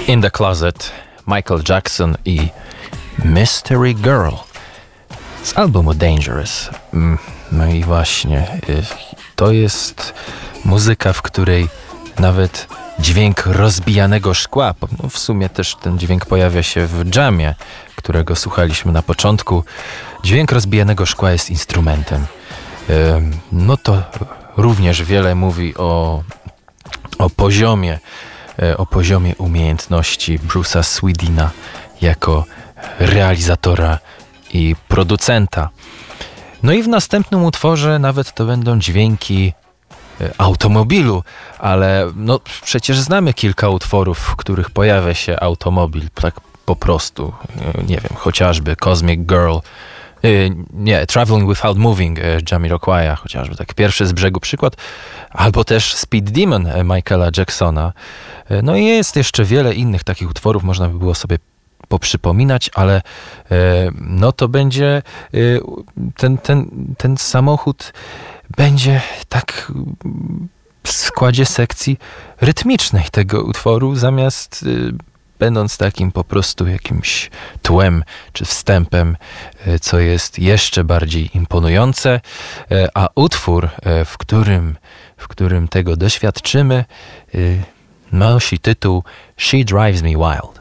In the Closet, Michael Jackson i Mystery Girl z albumu Dangerous. No i właśnie, to jest muzyka, w której nawet dźwięk rozbijanego szkła, no w sumie też ten dźwięk pojawia się w dżemie, którego słuchaliśmy na początku. Dźwięk rozbijanego szkła jest instrumentem. No to również wiele mówi o poziomie umiejętności Bruce'a Swedina jako realizatora i producenta. No i w następnym utworze nawet to będą dźwięki automobilu, ale no przecież znamy kilka utworów, w których pojawia się automobil, tak po prostu, nie wiem, chociażby Cosmic Girl, Traveling Without Moving Jamiroquai'a, chociażby tak pierwszy z brzegu przykład, albo też Speed Demon Michaela Jacksona. No i jest jeszcze wiele innych takich utworów, można by było sobie poprzypominać, ale no to będzie ten samochód będzie tak w składzie sekcji rytmicznej tego utworu, zamiast będąc takim po prostu jakimś tłem czy wstępem, co jest jeszcze bardziej imponujące, a utwór, w którym tego doświadczymy, nosi tytuł She Drives Me Wild.